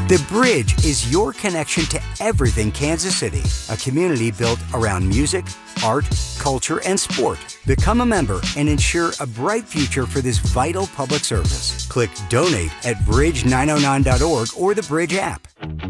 The Bridge is your connection to everything Kansas City, a community built around music, art, culture, and sport. Become a member and ensure a bright future for this vital public service. Click donate at bridge909.org or the Bridge app.